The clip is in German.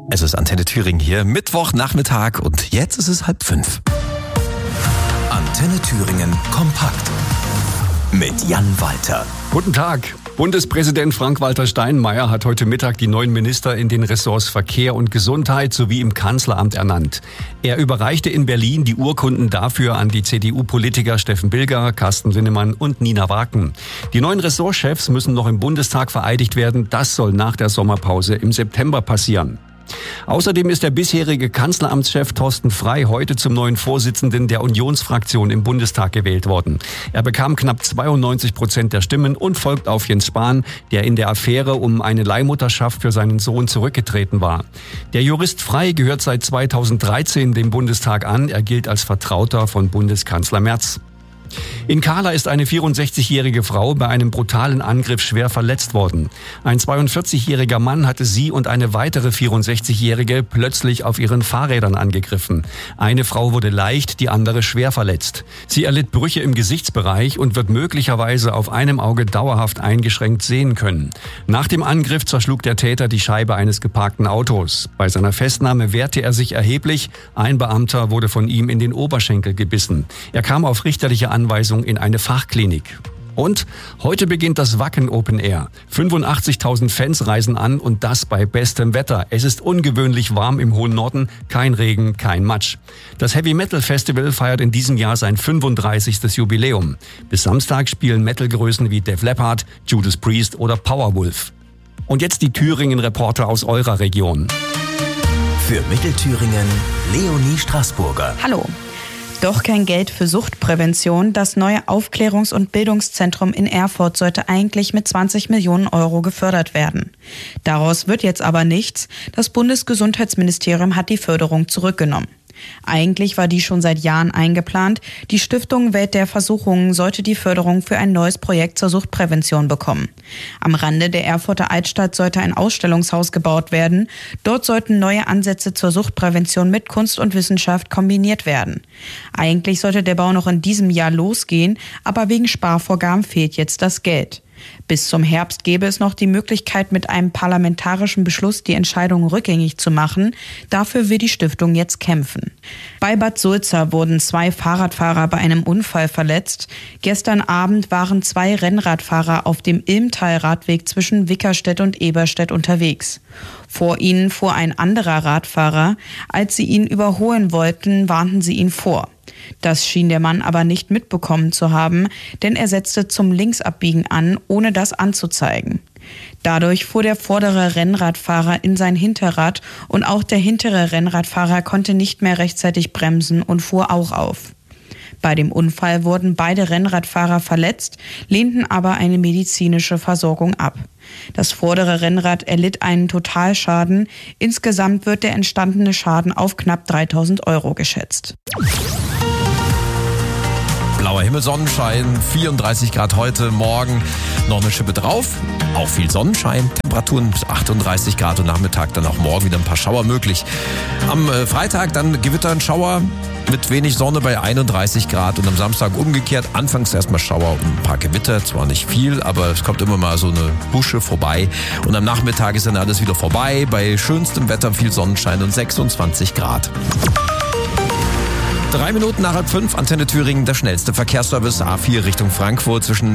Es ist Antenne Thüringen hier, Mittwochnachmittag und jetzt ist es 4:30. Antenne Thüringen kompakt mit Jan Walter. Guten Tag. Bundespräsident Frank-Walter Steinmeier hat heute Mittag die neuen Minister in den Ressorts Verkehr und Gesundheit sowie im Kanzleramt ernannt. Er überreichte in Berlin die Urkunden dafür an die CDU-Politiker Steffen Bilger, Carsten Linnemann und Nina Waken. Die neuen Ressortchefs müssen noch im Bundestag vereidigt werden. Das soll nach der Sommerpause im September passieren. Außerdem ist der bisherige Kanzleramtschef Thorsten Frey heute zum neuen Vorsitzenden der Unionsfraktion im Bundestag gewählt worden. Er bekam knapp 92% der Stimmen und folgt auf Jens Spahn, der in der Affäre um eine Leihmutterschaft für seinen Sohn zurückgetreten war. Der Jurist Frey gehört seit 2013 dem Bundestag an. Er gilt als Vertrauter von Bundeskanzler Merz. In Kahla ist eine 64-jährige Frau bei einem brutalen Angriff schwer verletzt worden. Ein 42-jähriger Mann hatte sie und eine weitere 64-jährige plötzlich auf ihren Fahrrädern angegriffen. Eine Frau wurde leicht, die andere schwer verletzt. Sie erlitt Brüche im Gesichtsbereich und wird möglicherweise auf einem Auge dauerhaft eingeschränkt sehen können. Nach dem Angriff zerschlug der Täter die Scheibe eines geparkten Autos. Bei seiner Festnahme wehrte er sich erheblich. Ein Beamter wurde von ihm in den Oberschenkel gebissen. Er kam auf richterliche Anweisung in eine Fachklinik. Und heute beginnt das Wacken Open Air. 85.000 Fans reisen an und das bei bestem Wetter. Es ist ungewöhnlich warm im hohen Norden, kein Regen, kein Matsch. Das Heavy Metal Festival feiert in diesem Jahr sein 35. Jubiläum. Bis Samstag spielen Metalgrößen wie Def Leppard, Judas Priest oder Powerwolf. Und jetzt die Thüringen-Reporter aus eurer Region. Für Mittelthüringen Leonie Straßburger. Hallo. Doch kein Geld für Suchtprävention. Das neue Aufklärungs- und Bildungszentrum in Erfurt sollte eigentlich mit 20 Millionen Euro gefördert werden. Daraus wird jetzt aber nichts. Das Bundesgesundheitsministerium hat die Förderung zurückgenommen. Eigentlich war die schon seit Jahren eingeplant. Die Stiftung Welt der Versuchungen sollte die Förderung für ein neues Projekt zur Suchtprävention bekommen. Am Rande der Erfurter Altstadt sollte ein Ausstellungshaus gebaut werden. Dort sollten neue Ansätze zur Suchtprävention mit Kunst und Wissenschaft kombiniert werden. Eigentlich sollte der Bau noch in diesem Jahr losgehen, aber wegen Sparvorgaben fehlt jetzt das Geld. Bis zum Herbst gäbe es noch die Möglichkeit, mit einem parlamentarischen Beschluss die Entscheidung rückgängig zu machen. Dafür will die Stiftung jetzt kämpfen. Bei Bad Sulza wurden 2 Fahrradfahrer bei einem Unfall verletzt. Gestern Abend waren 2 Rennradfahrer auf dem Ilmtal-Radweg zwischen Wickerstedt und Eberstedt unterwegs. Vor ihnen fuhr ein anderer Radfahrer. Als sie ihn überholen wollten, warnten sie ihn vor. Das schien der Mann aber nicht mitbekommen zu haben, denn er setzte zum Linksabbiegen an, ohne das anzuzeigen. Dadurch fuhr der vordere Rennradfahrer in sein Hinterrad und auch der hintere Rennradfahrer konnte nicht mehr rechtzeitig bremsen und fuhr auch auf. Bei dem Unfall wurden beide Rennradfahrer verletzt, lehnten aber eine medizinische Versorgung ab. Das vordere Rennrad erlitt einen Totalschaden. Insgesamt wird der entstandene Schaden auf knapp 3.000 Euro geschätzt. Blauer Himmel, Sonnenschein, 34 Grad heute, morgen noch eine Schippe drauf. Auch viel Sonnenschein, Temperaturen bis 38 Grad und Nachmittag dann auch morgen wieder ein paar Schauer möglich. Am Freitag dann Gewitter und Schauer mit wenig Sonne bei 31 Grad und am Samstag umgekehrt. Anfangs erstmal Schauer und ein paar Gewitter, zwar nicht viel, aber es kommt immer mal so eine Busche vorbei. Und am Nachmittag ist dann alles wieder vorbei, bei schönstem Wetter viel Sonnenschein und 26 Grad. 3 Minuten nach 4:30, Antenne Thüringen, der schnellste Verkehrsservice A4 Richtung Frankfurt zwischen